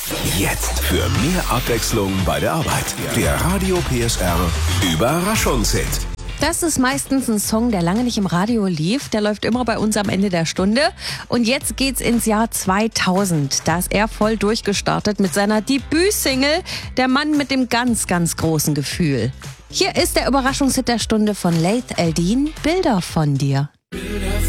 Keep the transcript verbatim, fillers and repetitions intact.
Jetzt für mehr Abwechslung bei der Arbeit. Der Radio P S R Überraschungshit. Das ist meistens ein Song, der lange nicht im Radio lief. Der läuft immer bei uns am Ende der Stunde. Und jetzt geht's ins Jahr zweitausend. Da ist er voll durchgestartet mit seiner Debütsingle Der Mann mit dem ganz, ganz großen Gefühl. Hier ist der Überraschungshit der Stunde von Laith Al-Deen, Bilder von dir. Bilder